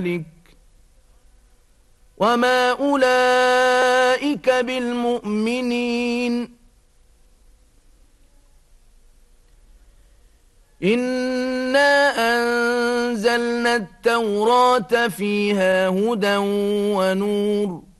وما أولئك بالمؤمنين. إنا أنزلنا التوراة فيها هدى ونور